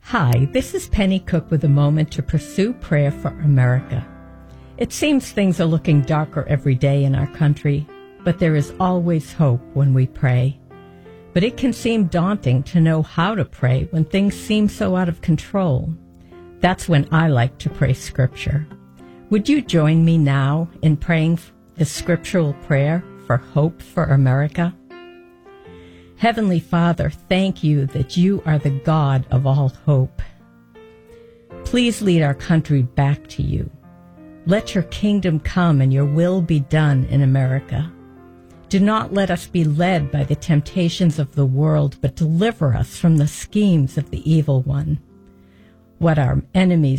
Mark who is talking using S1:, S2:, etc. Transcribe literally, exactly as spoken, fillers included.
S1: Hi, this is Penny Cook with a moment to pursue prayer for America. It seems things are looking darker every day in our country, but there is always hope when we pray. But it can seem daunting to know how to pray when things seem so out of control. That's when I like to pray Scripture. Would you join me now in praying the scriptural prayer for hope for America? Heavenly Father, thank you that you are the God of all hope. Please lead our country back to you. Let your kingdom come and your will be done in America. Do not let us be led by the temptations of the world, but deliver us from the schemes of the evil one. What our enemies